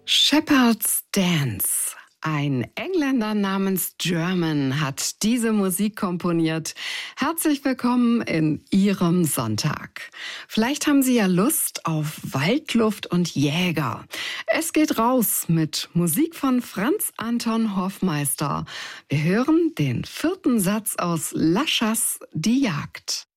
Shepherd's Dance. Ein Engländer namens German hat diese Musik komponiert. Herzlich willkommen in Ihrem Sonntag. Vielleicht haben Sie ja Lust auf Waldluft und Jäger. Es geht raus mit Musik von Franz Anton Hoffmeister. Wir hören den 4. Satz aus Laschers Die Jagd.